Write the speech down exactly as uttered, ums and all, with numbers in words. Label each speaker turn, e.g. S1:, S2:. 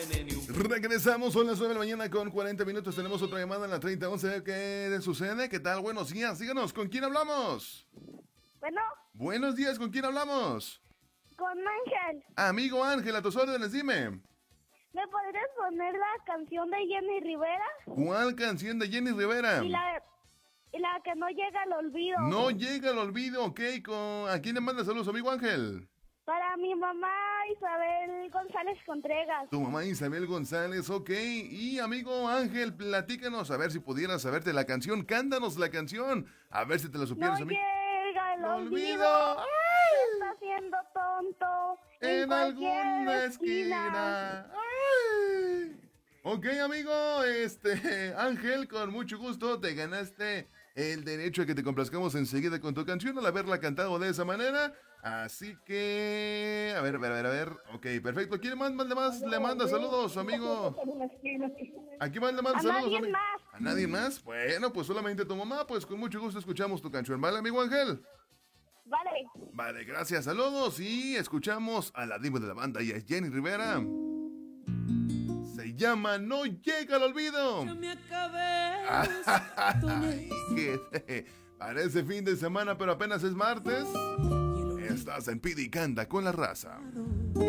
S1: Regresamos, son las nueve de la mañana con cuarenta minutos. Tenemos otra llamada en la treinta once. ¿Qué sucede? ¿Qué tal? Buenos días, síganos. ¿Con quién hablamos?
S2: Bueno,
S1: Buenos días, ¿con quién hablamos?
S2: con Ángel.
S1: Amigo Ángel, a tus órdenes, dime.
S2: ¿Me podrías poner la canción de Jenny Rivera?
S1: ¿Cuál canción de Jenny Rivera?
S2: Y la, y la que no llega al olvido.
S1: No llega al olvido, ok. Con... ¿A quién le manda saludos, amigo Ángel?
S2: Para mi mamá Isabel González Contreras.
S1: Tu mamá Isabel González, ok. Y amigo Ángel, platícanos, a ver si pudieras saberte la canción. Cántanos la canción. A ver si te la supieras,
S2: No
S1: amigo.
S2: llega el
S1: ¡No
S2: olvido.
S1: olvido!
S2: Está haciendo tonto en,
S1: En
S2: cualquier
S1: alguna
S2: esquina.
S1: esquina. Ay. Ok, amigo, este, Ángel, con mucho gusto te ganaste el derecho a que te complazcamos enseguida con tu canción al haberla cantado de esa manera. Así que, a ver, a ver, a ver, a ver. Ok, perfecto. ¿Quién más, más, más le manda saludos, amigo? ¿A quién más le manda
S2: A
S1: saludos,
S2: nadie
S1: amigo?
S2: más.
S1: ¿A nadie más? Bueno, pues solamente a tu mamá. Pues con mucho gusto escuchamos tu canción, ¿vale, amigo Ángel?
S2: Vale.
S1: Vale, gracias, saludos y escuchamos a la diva de la banda y a Jenny Rivera. Se llama No llega al olvido.
S3: Yo me acabé.
S1: Ay, que parece fin de semana, pero apenas es martes. Estás en Pidi Canta con la raza.